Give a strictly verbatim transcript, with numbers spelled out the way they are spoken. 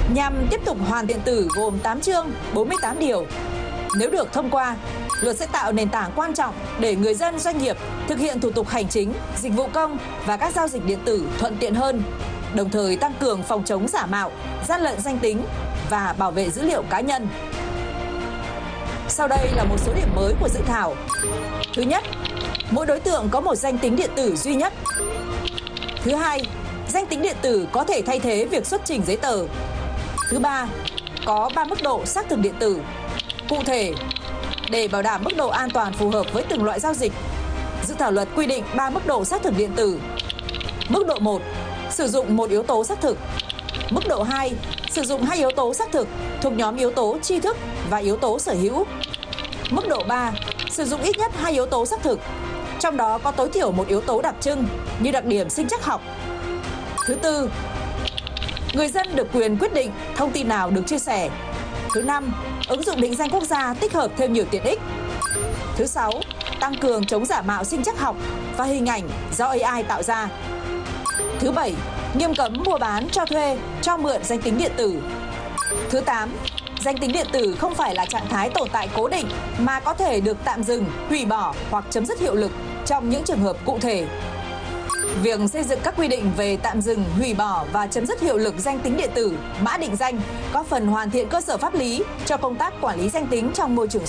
nhằm tiếp tục hoàn thiện điện tử gồm tám chương, bốn mươi tám điều. Nếu được thông qua, luật sẽ tạo nền tảng quan trọng để người dân, doanh nghiệp thực hiện thủ tục hành chính, dịch vụ công và các giao dịch điện tử thuận tiện hơn, đồng thời tăng cường phòng chống giả mạo, gian lận danh tính và bảo vệ dữ liệu cá nhân. Sau đây là một số điểm mới của dự thảo. Thứ nhất, mỗi đối tượng có một danh tính điện tử duy nhất. Thứ hai, danh tính điện tử có thể thay thế việc xuất trình giấy tờ. Thứ ba, có ba mức độ xác thực điện tử. Cụ thể, để bảo đảm mức độ an toàn phù hợp với từng loại giao dịch, dự thảo luật quy định ba mức độ xác thực điện tử. Mức độ một, sử dụng một yếu tố xác thực. Mức độ hai, sử dụng hai yếu tố xác thực thuộc nhóm yếu tố tri thức và yếu tố sở hữu. Mức độ ba, sử dụng ít nhất hai yếu tố xác thực, trong đó có tối thiểu một yếu tố đặc trưng như đặc điểm sinh trắc học. Thứ tư, người dân được quyền quyết định thông tin nào được chia sẻ. Thứ năm, ứng dụng định danh quốc gia tích hợp thêm nhiều tiện ích. Thứ sáu, tăng cường chống giả mạo sinh trắc học và hình ảnh do a i tạo ra. Thứ bảy, nghiêm cấm mua bán, cho thuê, cho mượn danh tính điện tử. Thứ tám, danh tính điện tử không phải là trạng thái tồn tại cố định mà có thể được tạm dừng, hủy bỏ hoặc chấm dứt hiệu lực trong những trường hợp cụ thể. Việc xây dựng các quy định về tạm dừng, hủy bỏ và chấm dứt hiệu lực danh tính điện tử, mã định danh góp phần hoàn thiện cơ sở pháp lý cho công tác quản lý danh tính trong môi trường